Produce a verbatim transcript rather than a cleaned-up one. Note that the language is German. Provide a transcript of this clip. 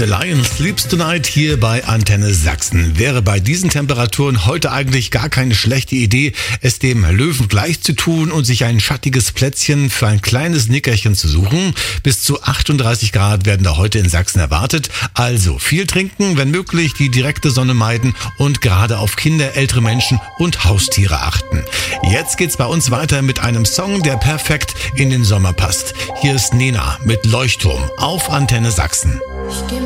The Lion Sleeps Tonight hier bei Antenne Sachsen. Wäre bei diesen Temperaturen heute eigentlich gar keine schlechte Idee, es dem Löwen gleich zu tun und sich ein schattiges Plätzchen für ein kleines Nickerchen zu suchen. Bis zu achtunddreißig Grad werden da heute in Sachsen erwartet. Also viel trinken, wenn möglich die direkte Sonne meiden und gerade auf Kinder, ältere Menschen und Haustiere achten. Jetzt geht's bei uns weiter mit einem Song, der perfekt in den Sommer passt. Hier ist Nena mit Leuchtturm auf Antenne Sachsen.